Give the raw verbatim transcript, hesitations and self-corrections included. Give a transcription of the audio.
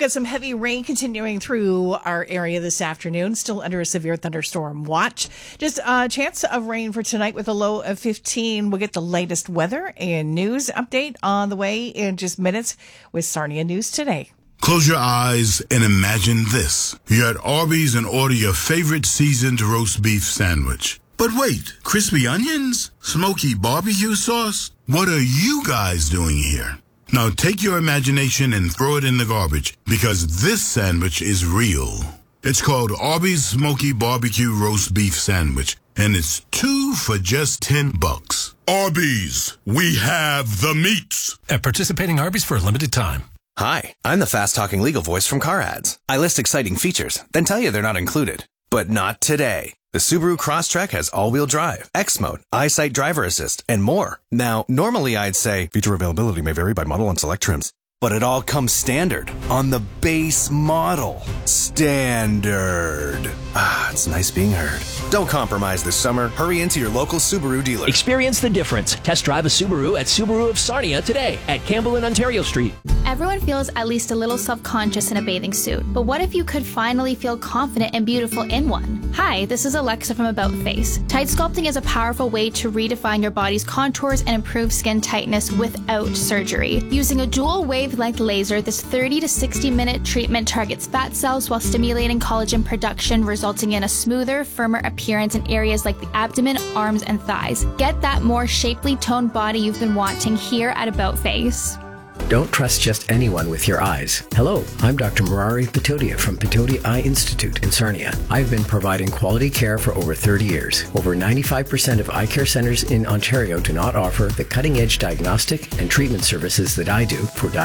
got some heavy rain continuing through our area this afternoon, still under a severe thunderstorm watch. Just a chance of rain for tonight with a low of fifteen. We'll get the latest weather and news update on the way in just minutes with Sarnia News Today. Close your eyes and imagine this. You're at Arby's and order your favorite seasoned roast beef sandwich. But wait, crispy onions? Smoky barbecue sauce? What are you guys doing here? Now take your imagination and throw it in the garbage, because this sandwich is real. It's called Arby's Smoky Barbecue Roast Beef Sandwich, and it's two for just ten bucks. Arby's, we have the meats. At participating Arby's for a limited time. Hi, I'm the fast-talking legal voice from Car Ads. I list exciting features, then tell you they're not included. But not today. The Subaru Crosstrek has all-wheel drive, X-Mode, EyeSight driver assist, and more. Now, normally I'd say feature availability may vary by model and select trims, but it all comes standard on the base model. Standard. Ah, it's nice being heard. Don't compromise this summer. Hurry into your local Subaru dealer. Experience the difference. Test drive a Subaru at Subaru of Sarnia today at Campbell and Ontario Street. Everyone feels at least a little self-conscious in a bathing suit, but what if you could finally feel confident and beautiful in one? Hi, this is Alexa from About Face. Tight sculpting is a powerful way to redefine your body's contours and improve skin tightness without surgery. Using a dual wavelength laser, this thirty to sixty minute treatment targets fat cells while stimulating collagen production, resulting in a smoother, firmer appearance in areas like the abdomen, arms, and thighs. Get that more shapely toned body you've been wanting here at About Face. Don't trust just anyone with your eyes. Hello, I'm Doctor Murari Patodia from Patodia Eye Institute in Sarnia. I've been providing quality care for over thirty years. Over ninety-five percent of eye care centers in Ontario do not offer the cutting-edge diagnostic and treatment services that I do for